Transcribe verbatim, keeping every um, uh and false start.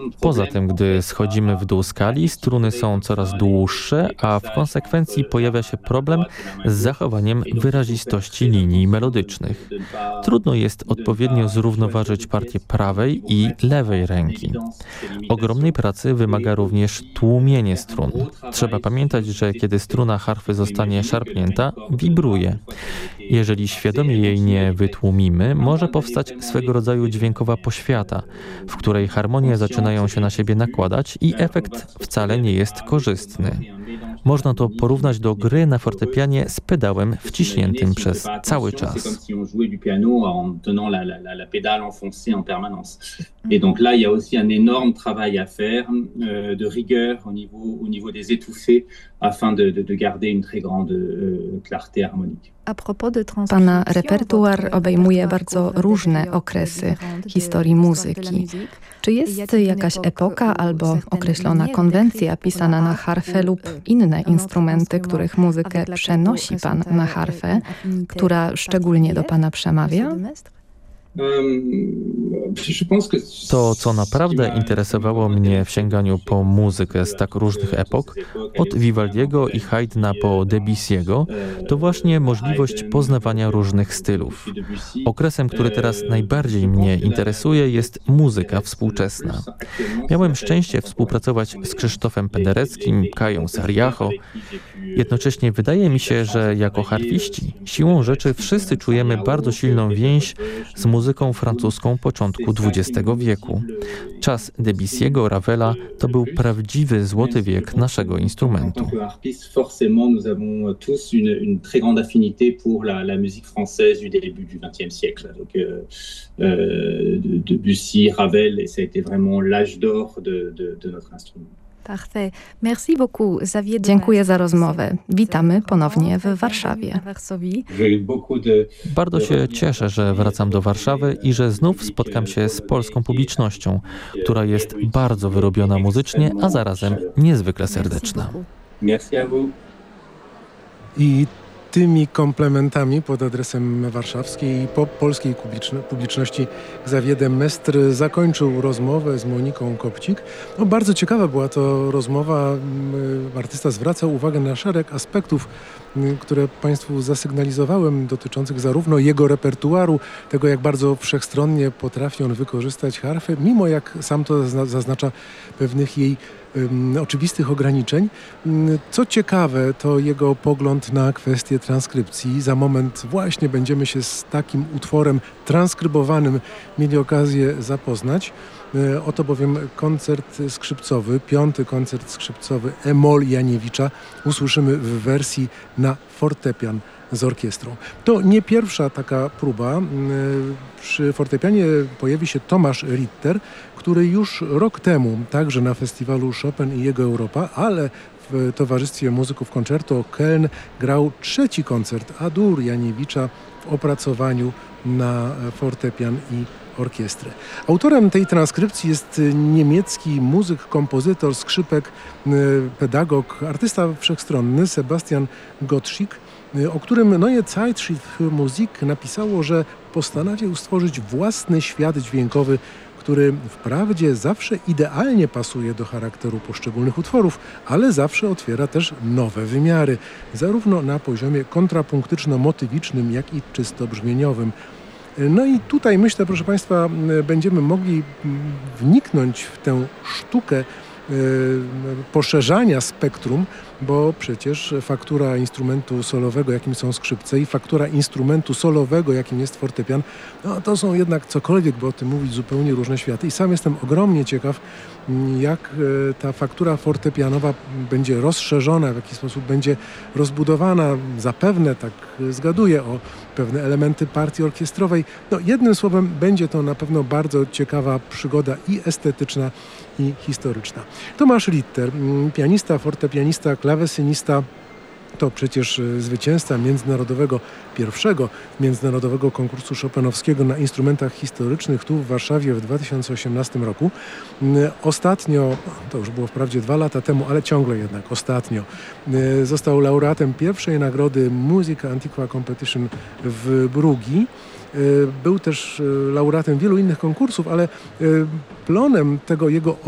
Poza tym, gdy schodzimy w dół skali, struny są coraz dłuższe, a w konsekwencji pojawia się problem z zachowaniem wyrazistości linii melodycznych. Trudno jest odpowiednio zrównoważyć partię prawej i lewej ręki. Ogromnej pracy wymaga również tłumienie strun. Trzeba pamiętać, że kiedy struna harfy zostanie szarpnięta, wibruje. Jeżeli świadomie jej nie wytłumimy, może powstać swego rodzaju dźwiękowa poświata, w której harmonie zaczynają się na siebie nakładać i efekt wcale nie jest korzystny. Można to porównać do gry na fortepianie z pedałem wciśniętym przez cały czas. Et donc là, il y a aussi un énorme travail à faire euh, de rigueur au niveau, au niveau des étouffés afin de, de, de garder une très grande euh, clarté harmonique. Pana repertuar obejmuje bardzo różne okresy historii muzyki. Czy jest jakaś epoka albo określona konwencja pisana na harfę lub inne instrumenty, których muzykę przenosi pan na harfę, która szczególnie do pana przemawia? To, co naprawdę interesowało mnie w sięganiu po muzykę z tak różnych epok, od Vivaldiego i Haydna po Debussy'ego, to właśnie możliwość poznawania różnych stylów. Okresem, który teraz najbardziej mnie interesuje, jest muzyka współczesna. Miałem szczęście współpracować z Krzysztofem Pendereckim, Kają Sariacho. Jednocześnie wydaje mi się, że jako harfiści siłą rzeczy wszyscy czujemy bardzo silną więź z muzyką francuską początku dwudziestego wieku. Czas Debussy'ego, Ravela to był prawdziwy złoty wiek naszego instrumentu. Forcément, nous avons tous une, une très grande affinité pour la, la musique française du début du vingtième siècle. Donc, euh, euh, Debussy, Ravel, et ça a été vraiment l'âge d'or de, de, de notre instrument. Dziękuję za rozmowę. Witamy ponownie w Warszawie. Bardzo się cieszę, że wracam do Warszawy i że znów spotkam się z polską publicznością, która jest bardzo wyrobiona muzycznie, a zarazem niezwykle serdeczna. I tymi komplementami pod adresem warszawskiej i po polskiej publiczności Xavier de Maistre zakończył rozmowę z Moniką Kopcik. No, bardzo ciekawa była to rozmowa. Artysta zwraca uwagę na szereg aspektów, które Państwu zasygnalizowałem, dotyczących zarówno jego repertuaru, tego jak bardzo wszechstronnie potrafi on wykorzystać harfę, mimo jak sam to zaznacza pewnych jej um, oczywistych ograniczeń. Co ciekawe, to jego pogląd na kwestię transkrypcji. Za moment właśnie będziemy się z takim utworem transkrybowanym mieli okazję zapoznać. Oto bowiem koncert skrzypcowy, piąty koncert skrzypcowy E-moll Janiewicza usłyszymy w wersji na fortepian z orkiestrą. To nie pierwsza taka próba. Przy fortepianie pojawi się Tomasz Ritter, który już rok temu, także na festiwalu Chopin i jego Europa, ale w towarzystwie muzyków Concerto Köln grał trzeci koncert A-dur Janiewicza w opracowaniu na fortepian i orkiestrę. Autorem tej transkrypcji jest niemiecki muzyk, kompozytor, skrzypek, pedagog, artysta wszechstronny Sebastian Gottschalk, o którym Neue Zeitschrift für Musik napisało, że postanowił stworzyć własny świat dźwiękowy, który wprawdzie zawsze idealnie pasuje do charakteru poszczególnych utworów, ale zawsze otwiera też nowe wymiary, zarówno na poziomie kontrapunktyczno-motywicznym, jak i czysto brzmieniowym. No i tutaj myślę, proszę Państwa, będziemy mogli wniknąć w tę sztukę poszerzania spektrum, bo przecież faktura instrumentu solowego, jakim są skrzypce, i faktura instrumentu solowego, jakim jest fortepian, no to są jednak, cokolwiek by o tym mówić, zupełnie różne światy. I sam jestem ogromnie ciekaw, jak ta faktura fortepianowa będzie rozszerzona, w jaki sposób będzie rozbudowana. Zapewne, tak zgaduję, o pewne elementy partii orkiestrowej. No, jednym słowem, będzie to na pewno bardzo ciekawa przygoda i estetyczna, i historyczna. Tomasz Ritter, pianista, fortepianista, klawesynista, to przecież zwycięzca międzynarodowego, pierwszego międzynarodowego konkursu chopinowskiego na instrumentach historycznych tu w Warszawie w dwa tysiące osiemnastym roku. Ostatnio, to już było wprawdzie dwa lata temu, ale ciągle jednak ostatnio, został laureatem pierwszej nagrody Musica Antiqua Competition w Brugii. Był też laureatem wielu innych konkursów, ale plonem tego jego